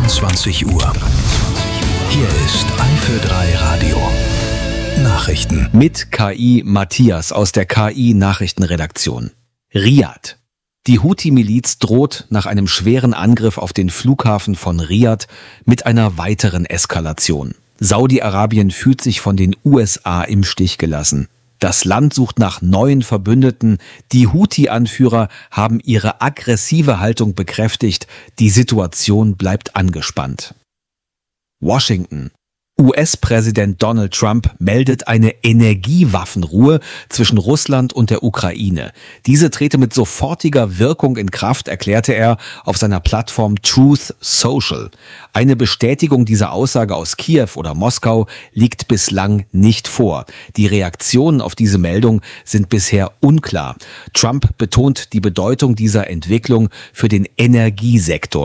23 Uhr. Hier ist Eifel 3 Radio. Nachrichten. Mit KI Matthias aus der KI Nachrichtenredaktion. Riad. Die Houthi-Miliz droht nach einem schweren Angriff auf den Flughafen von Riad mit einer weiteren Eskalation. Saudi-Arabien fühlt sich von den USA im Stich gelassen. Das Land sucht nach neuen Verbündeten. Die Houthi-Anführer haben ihre aggressive Haltung bekräftigt. Die Situation bleibt angespannt. Washington. US-Präsident Donald Trump meldet eine Energiewaffenruhe zwischen Russland und der Ukraine. Diese trete mit sofortiger Wirkung in Kraft, erklärte er auf seiner Plattform Truth Social. Eine Bestätigung dieser Aussage aus Kiew oder Moskau liegt bislang nicht vor. Die Reaktionen auf diese Meldung sind bisher unklar. Trump betont die Bedeutung dieser Entwicklung für den Energiesektor.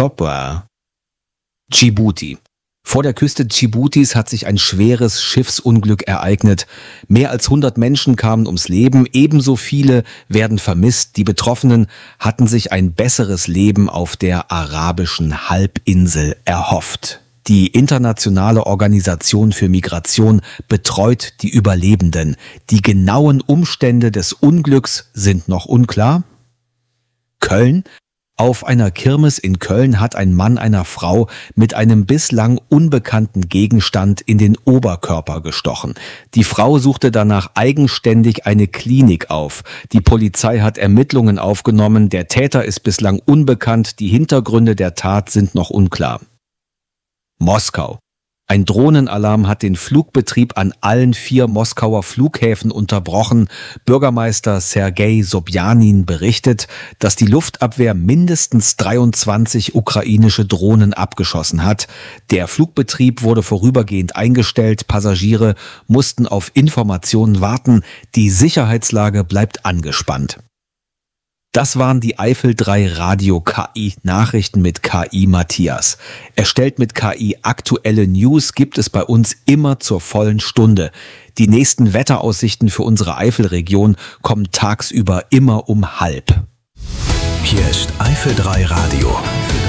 Djibouti. Vor der Küste Djiboutis hat sich ein schweres Schiffsunglück ereignet. Mehr als 100 Menschen kamen ums Leben, ebenso viele werden vermisst. Die Betroffenen hatten sich ein besseres Leben auf der arabischen Halbinsel erhofft. Die Internationale Organisation für Migration betreut die Überlebenden. Die genauen Umstände des Unglücks sind noch unklar. Köln. Auf einer Kirmes in Köln hat ein Mann einer Frau mit einem bislang unbekannten Gegenstand in den Oberkörper gestochen. Die Frau suchte danach eigenständig eine Klinik auf. Die Polizei hat Ermittlungen aufgenommen. Der Täter ist bislang unbekannt. Die Hintergründe der Tat sind noch unklar. Moskau. Ein Drohnenalarm hat den Flugbetrieb an allen 4 Moskauer Flughäfen unterbrochen. Bürgermeister Sergei Sobjanin berichtet, dass die Luftabwehr mindestens 23 ukrainische Drohnen abgeschossen hat. Der Flugbetrieb wurde vorübergehend eingestellt. Passagiere mussten auf Informationen warten. Die Sicherheitslage bleibt angespannt. Das waren die Eifel 3 Radio KI Nachrichten mit KI Matthias. Erstellt mit KI aktuelle News gibt es bei uns immer zur vollen Stunde. Die nächsten Wetteraussichten für unsere Eifelregion kommen tagsüber immer um 12:30. Hier ist Eifel 3 Radio.